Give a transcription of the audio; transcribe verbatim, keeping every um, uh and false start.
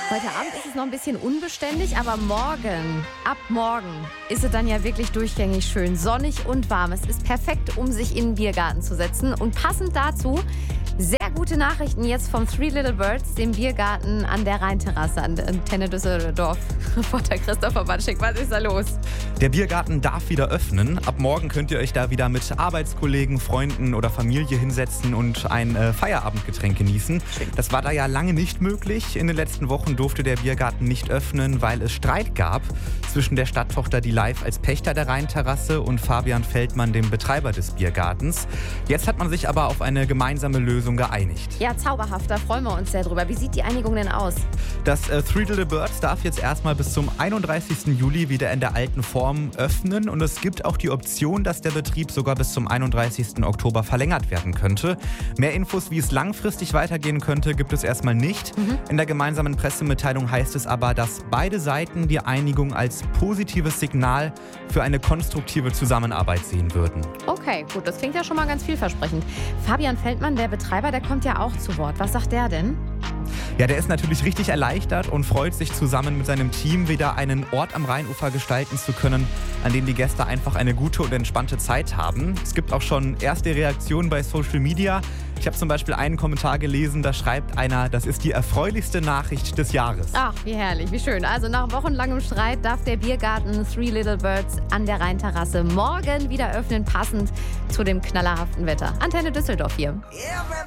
Heute Abend ist es noch ein bisschen unbeständig, aber morgen, ab morgen, ist es dann ja wirklich durchgängig schön sonnig und warm. Es ist perfekt, um sich in den Biergarten zu setzen. Und passend dazu sehr gute Nachrichten jetzt vom Three Little Birds, dem Biergarten an der Rheinterrasse an der Antenne Düsseldorf. Reporter Christopher Batschik, was ist da los? Der Biergarten darf wieder öffnen. Ab morgen könnt ihr euch da wieder mit Arbeitskollegen, Freunden oder Familie hinsetzen und ein äh, Feierabendgetränk genießen. Das war da ja lange nicht möglich. In den letzten Wochen durfte der Biergarten nicht öffnen, weil es Streit gab zwischen der Stadttochter Die Live als Pächter der Rheinterrasse und Fabian Feldmann, dem Betreiber des Biergartens. Jetzt hat man sich aber auf eine gemeinsame Lösung geeinigt. Ja, zauberhaft, da freuen wir uns sehr drüber. Wie sieht die Einigung denn aus? Das äh, Three Little Birds darf jetzt erstmal bis zum einunddreißigsten Juli wieder in der alten Form öffnen und es gibt auch die Option, dass der Betrieb sogar bis zum einunddreißigsten Oktober verlängert werden könnte. Mehr Infos, wie es langfristig weitergehen könnte, gibt es erstmal nicht. Mhm. In der gemeinsamen Pressemitteilung heißt es aber, dass beide Seiten die Einigung als positives Signal für eine konstruktive Zusammenarbeit sehen würden. Okay, gut, das klingt ja schon mal ganz vielversprechend. Fabian Feldmann, der Betreiber, der kommt ja auch zu Wort. Was sagt der denn? Ja, der ist natürlich richtig erleichtert und freut sich, zusammen mit seinem Team wieder einen Ort am Rheinufer gestalten zu können, an dem die Gäste einfach eine gute und entspannte Zeit haben. Es gibt auch schon erste Reaktionen bei Social Media. Ich habe zum Beispiel einen Kommentar gelesen, da schreibt einer, das ist die erfreulichste Nachricht des Jahres. Ach, wie herrlich, wie schön. Also nach wochenlangem Streit darf der Biergarten Three Little Birds an der Rheinterrasse morgen wieder öffnen, passend zu dem knallerhaften Wetter. Antenne Düsseldorf hier.